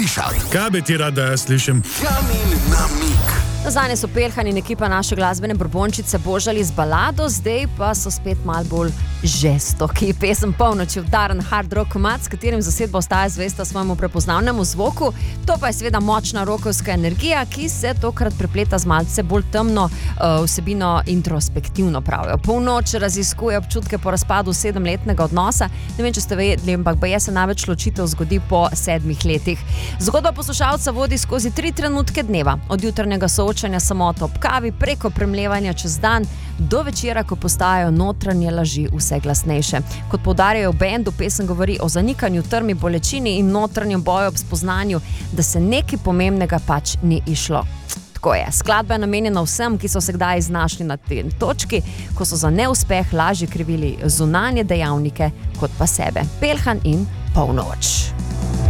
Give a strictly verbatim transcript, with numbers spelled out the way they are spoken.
slišati. Kaj bi ti rad, da jaz slišim? Janin namig. Nazadnje so Pelhan in ekipa naše glasbene brbončice božali z balado, zdaj pa so spet malo bolj žestoki. Pesem Polnoči, vdaren hard rock komad, s katerim zasedba ostaja zvesta svojemu prepoznavnemu zvoku. To pa je seveda močna rokovska energija, ki se tokrat prepleta z malce bolj temno uh, vsebino introspektivno pravijo. Polnoč raziskuje občutke po razpadu sedemletnega odnosa. Ne vem, če ste vedeli, ampak baje se največ ločitev zgodi po sedmih letih. Zgodba poslušalca vodi skozi tri trenutke dneva. Od jutranjega soočanja samoto ob kavi, preko premlevanja čez dan, do večera, ko postajajo notranje laži vse glasnejše. Kot poudarjajo v bendu, pesem govori o zanikanju, trmi, bolečini in notranjem boju ob spoznanju, da se nekaj pomembnega pač ni išlo. Tako je. Skladba je namenjena vsem, ki so se kdaj znašli na tej točki, ko so za neuspeh lažje krivili zunanje dejavnike kot pa sebe. Pelhan in Polnoč.